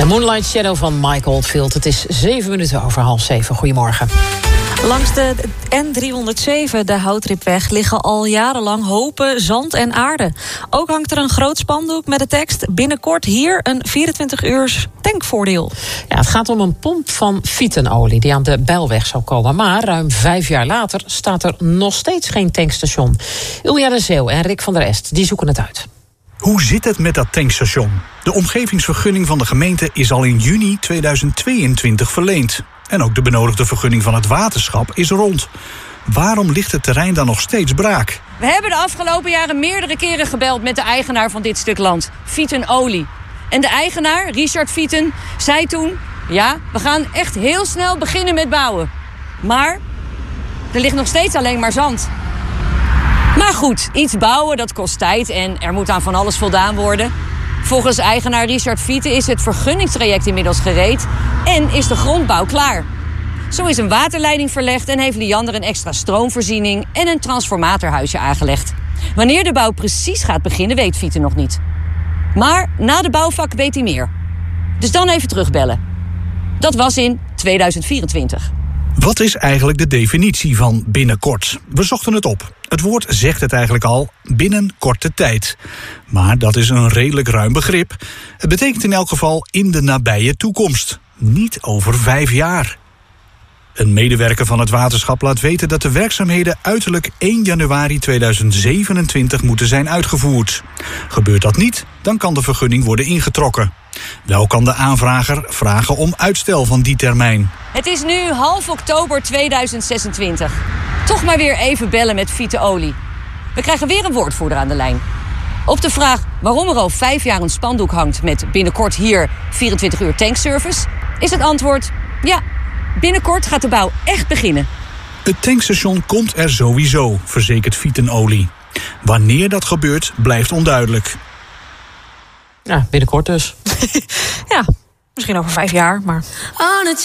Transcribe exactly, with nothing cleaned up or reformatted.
Moonlight Shadow van Mike Oldfield. Het is zeven minuten over half zeven. Goedemorgen. Langs de N driehonderdzeven, de Houtripweg, liggen al jarenlang hopen zand en aarde. Ook hangt er een groot spandoek met de tekst: binnenkort hier een vierentwintig uurs tankvoordeel. Ja, het gaat om een pomp van Vitenolie die aan de Bijlweg zou komen. Maar ruim vijf jaar later staat er nog steeds geen tankstation. Ilja de Zeeuw en Rick van der Est die zoeken het uit. Hoe zit het met dat tankstation? De omgevingsvergunning van de gemeente is al in juni tweeduizend tweeëntwintig verleend. En ook de benodigde vergunning van het waterschap is rond. Waarom ligt het terrein dan nog steeds braak? We hebben de afgelopen jaren meerdere keren gebeld met de eigenaar van dit stuk land, Vitenolie. En de eigenaar, Richard Vieten, zei toen: ja, we gaan echt heel snel beginnen met bouwen. Maar er ligt nog steeds alleen maar zand. Maar goed, iets bouwen, dat kost tijd en er moet aan van alles voldaan worden. Volgens eigenaar Richard Vieten is het vergunningstraject inmiddels gereed en is de grondbouw klaar. Zo is een waterleiding verlegd en heeft Liander een extra stroomvoorziening en een transformatorhuisje aangelegd. Wanneer de bouw precies gaat beginnen, weet Vieten nog niet. Maar na de bouwvak weet hij meer. Dus dan even terugbellen. Dat was in tweeduizend vierentwintig. Wat is eigenlijk de definitie van binnenkort? We zochten het op. Het woord zegt het eigenlijk al, binnen korte tijd. Maar dat is een redelijk ruim begrip. Het betekent in elk geval in de nabije toekomst. Niet over vijf jaar. Een medewerker van het waterschap laat weten dat de werkzaamheden uiterlijk één januari tweeduizend zevenentwintig moeten zijn uitgevoerd. Gebeurt dat niet, dan kan de vergunning worden ingetrokken. Wel kan de aanvrager vragen om uitstel van die termijn. Het is nu half oktober tweeduizend zesentwintig. Toch maar weer even bellen met Vitenolie. We krijgen weer een woordvoerder aan de lijn. Op de vraag waarom er al vijf jaar een spandoek hangt met binnenkort hier vierentwintig uur tankservice, is het antwoord: ja, binnenkort gaat de bouw echt beginnen. Het tankstation komt er sowieso, verzekert Vitenolie. Wanneer dat gebeurt, blijft onduidelijk. Ja, binnenkort dus. Ja, misschien over vijf jaar, maar...